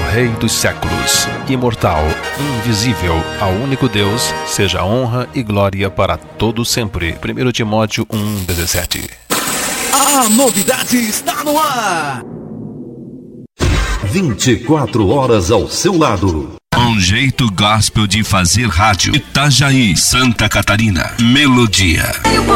Rei dos séculos, imortal, invisível, ao único Deus, seja honra e glória para todo sempre. 1 Timóteo 1,17. A novidade está no ar! 24 horas ao seu lado. Um jeito gospel de fazer rádio. Itajaí, Santa Catarina. Melodia.